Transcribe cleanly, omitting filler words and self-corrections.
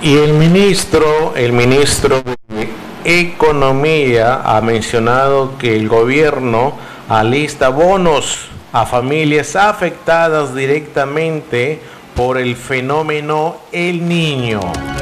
Y el ministro de Economía ha mencionado que el gobierno alista bonos a familias afectadas directamente por el fenómeno El Niño.